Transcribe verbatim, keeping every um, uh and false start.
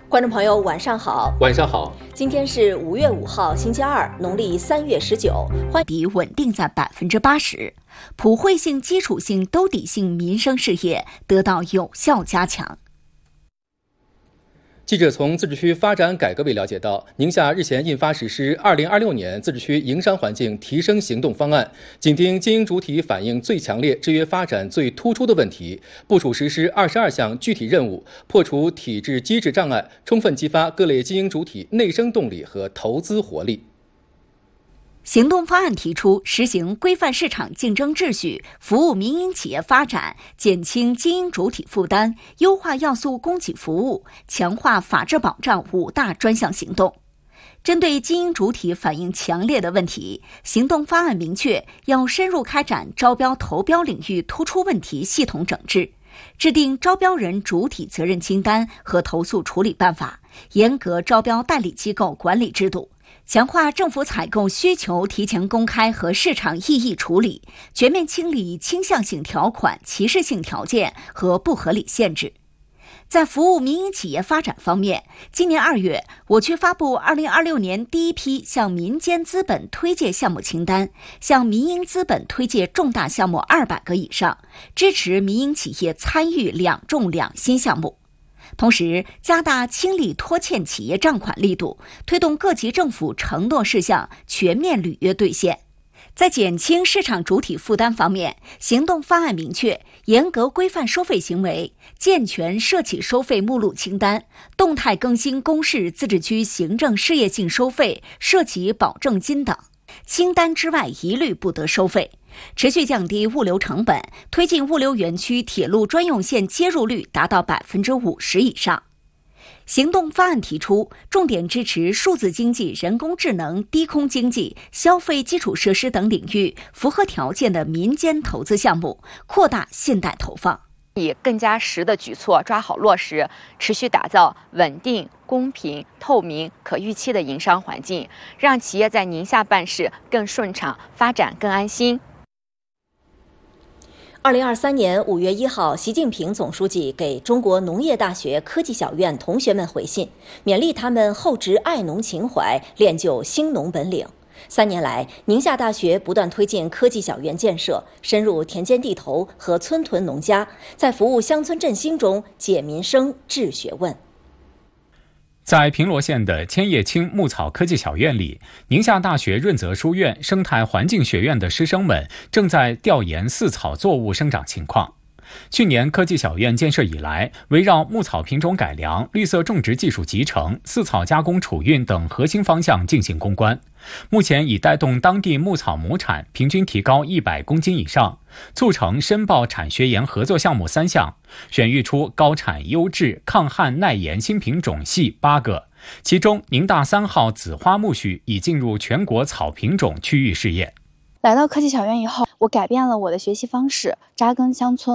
观众朋友，晚上好。 晚上好。 今天是五月五号，星期二，农历三月十九。 环比稳定在百分之八十，普惠性、基础性、兜底性民生事业得到有效加强。 记者从自治区发展改革委了解到，宁夏日前印发实施《二零二六年自治区营商环境提升行动方案》，紧盯经营主体反映最强烈、制约发展最突出的问题，部署实施二十二项具体任务，破除体制机制障碍，充分激发各类经营主体内生动力和投资活力。 行动方案提出，实行规范市场竞争秩序，服务民营企业发展，减轻经营主体负担，优化要素供给服务，强化法治保障五大专项行动。针对经营主体反映强烈的问题，行动方案明确要深入开展招标投标领域突出问题系统整治，制定招标人主体责任清单和投诉处理办法，严格招标代理机构管理制度，强化政府采购需求提前公开和市场异议处理，全面清理倾向性条款、歧视性条件和不合理限制。在服务民营企业发展方面，今年二月，我区发布二零二六年第一批向民间资本推介项目清单，向民营资本推介重大项目二百个以上，支持民营企业参与两重两新项目。同时，加大清理拖欠企业账款力度，推动各级政府承诺事项全面履约兑现。在减轻市场主体负担方面，行动方案明确，严格规范收费行为，健全涉企收费目录清单，动态更新公示自治区行政事业性收费、涉企保证金等，清单之外一律不得收费。持续降低物流成本，推进物流园区铁路专用线接入率达到百分之五十以上。行动方案提出，重点支持数字经济、人工智能、低空经济、消费基础设施等领域符合条件的民间投资项目，扩大信贷投放。 以更加实的举措抓好落实，持续打造稳定、公平、透明、可预期的营商环境，让企业在宁夏办事更顺畅，发展更安心。 二零二三年五月一号，习近平总书记给中国农业大学科技小院同学们回信，勉励他们厚植爱农情怀，练就兴农本领。三年来，宁夏大学不断推进科技小院建设，深入田间地头和村屯农家，在服务乡村振兴中解民生、治学问。 在平罗县的千叶青牧草科技小院里，宁夏大学润泽书院生态环境学院的师生们正在调研饲草作物生长情况。去年科技小院建设以来，围绕牧草品种改良、绿色种植技术集成、饲草加工储运等核心方向进行攻关，目前已带动当地牧草亩产平均提高一百公斤以上，促成申报产学研合作项目三项，选育出高产优质抗旱耐盐新品种系八个，其中宁大三号紫花苜蓿已进入全国草品种区域试验。 来到科技小院以后，我改变了我的学习方式，扎根乡村。